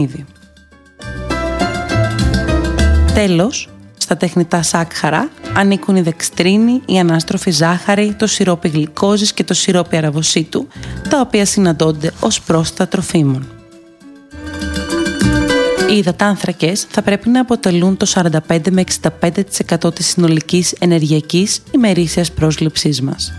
Τέλος, στα τεχνητά σάκχαρα ανήκουν η δεξτρίνη, η ανάστροφη ζάχαρη, το σιρόπι γλυκόζης και το σιρόπι αραβοσίτου, τα οποία συναντώνται ως πρόσθετα τροφίμων. Οι υδατάνθρακες θα πρέπει να αποτελούν το 45 με 65% της συνολικής ενεργειακής ημερήσιας πρόσληψής μας.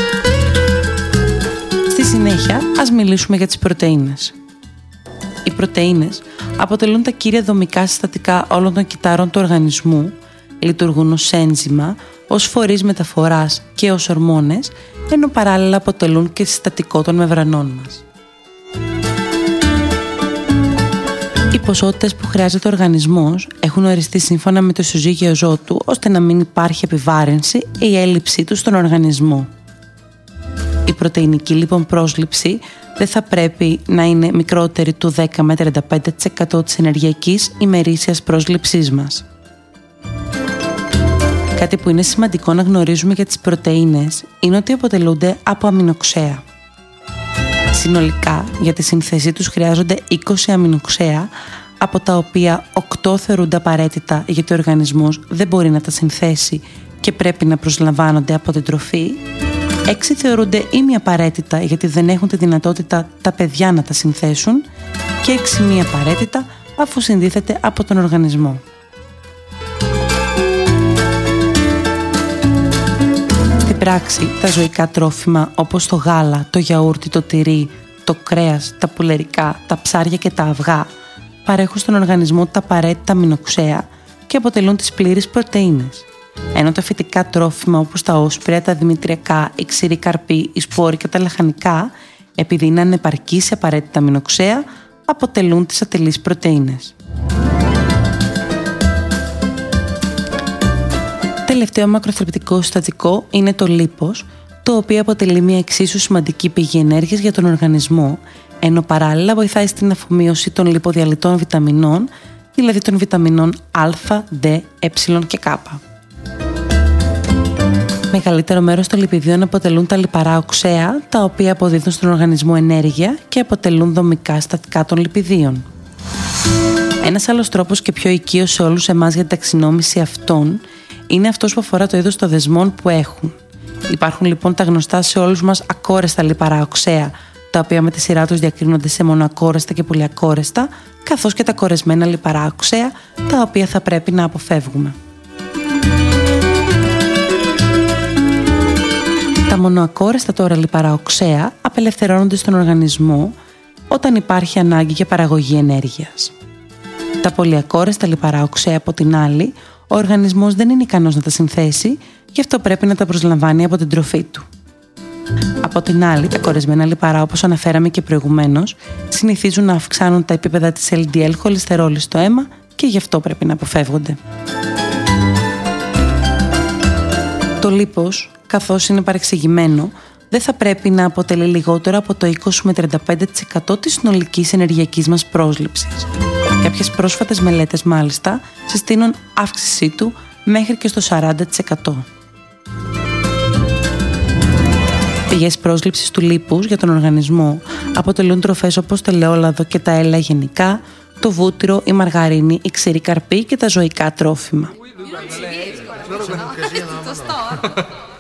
Στη συνέχεια, ας μιλήσουμε για τις πρωτεΐνες. Οι πρωτεΐνες αποτελούν τα κύρια δομικά συστατικά όλων των κυττάρων του οργανισμού, λειτουργούν ως ένζημα, ως φορείς μεταφοράς και ως ορμόνες, ενώ παράλληλα αποτελούν και συστατικό των μεμβρανών μας. Οι ποσότητες που χρειάζεται ο οργανισμός έχουν οριστεί σύμφωνα με το ισοζύγιο ζώτου, ώστε να μην υπάρχει επιβάρυνση ή έλλειψή του στον οργανισμό. Η πρωτεϊνική λοιπόν πρόσληψη δεν θα πρέπει να είναι μικρότερη του 10 με 35% της ενεργειακής ημερήσιας πρόσληψής μας. Κάτι που είναι σημαντικό να γνωρίζουμε για τις πρωτεΐνες είναι ότι αποτελούνται από αμινοξέα. Συνολικά, για τη σύνθεσή τους χρειάζονται 20 αμινοξέα, από τα οποία 8 θεωρούνται απαραίτητα γιατί ο οργανισμός δεν μπορεί να τα συνθέσει και πρέπει να προσλαμβάνονται από την τροφή. 6 θεωρούνται ημιαπαραίτητα γιατί δεν έχουν τη δυνατότητα τα παιδιά να τα συνθέσουν και 6 μη απαραίτητα αφού συντίθεται από τον οργανισμό. Στην πράξη, τα ζωικά τρόφιμα όπως το γάλα, το γιαούρτι, το τυρί, το κρέας, τα πουλερικά, τα ψάρια και τα αυγά παρέχουν στον οργανισμό τα απαραίτητα αμινοξέα και αποτελούν τις πλήρεις πρωτεΐνες. Ενώ τα φυτικά τρόφιμα όπως τα όσπρια, τα δημητριακά, οι ξηροί καρποί, οι σπόροι και τα λαχανικά, επειδή είναι ανεπαρκείς σε απαραίτητα αμινοξέα, αποτελούν τις ατελείς πρωτεΐνες. Τελευταίο μακροθρεπτικό συστατικό είναι το λίπος, το οποίο αποτελεί μια εξίσου σημαντική πηγή ενέργειας για τον οργανισμό, ενώ παράλληλα βοηθάει στην αφομοίωση των λιποδιαλυτών βιταμινών, δηλαδή των βιταμινών Α, D, Ε και K. Μεγαλύτερο μέρος των λιπιδίων αποτελούν τα λιπαρά οξέα, τα οποία αποδίδουν στον οργανισμό ενέργεια και αποτελούν δομικά συστατικά των λιπιδίων. Ένας άλλος τρόπος και πιο οικείος σε όλους εμάς για την ταξινόμηση αυτών είναι αυτός που αφορά το είδος των δεσμών που έχουν. Υπάρχουν λοιπόν τα γνωστά σε όλους μας ακόρεστα λιπαρά οξέα, τα οποία με τη σειρά τους διακρίνονται σε μονοακόρεστα και πολυακόρεστα, καθώς και τα κορεσμένα λιπαρά οξέα, τα οποία θα πρέπει να αποφεύγουμε. Τα μονοακόρεστα τώρα λιπαρά οξέα απελευθερώνονται στον οργανισμό όταν υπάρχει ανάγκη για παραγωγή ενέργειας. Τα πολυακόρεστα λιπαρά οξέα από την άλλη, ο οργανισμός δεν είναι ικανός να τα συνθέσει, γι' αυτό πρέπει να τα προσλαμβάνει από την τροφή του. Από την άλλη, τα κορεσμένα λιπαρά, όπως αναφέραμε και προηγουμένως, συνηθίζουν να αυξάνουν τα επίπεδα της LDL χολυστερόλης στο αίμα και γι' αυτό πρέπει να αποφεύγονται. Το λίπος, καθώς είναι παρεξηγημένο, δεν θα πρέπει να αποτελεί λιγότερο από το 20 με 35% της συνολικής ενεργειακής μας πρόσληψης. Κάποιες πρόσφατες μελέτες μάλιστα συστήνουν αύξησή του μέχρι και στο 40%. Πηγές πρόσληψης του λίπους για τον οργανισμό αποτελούν τροφές όπως το ελαιόλαδο και τα έλαια γενικά, το βούτυρο, η μαργαρίνη, η ξηρή καρπή και τα ζωικά τρόφιμα.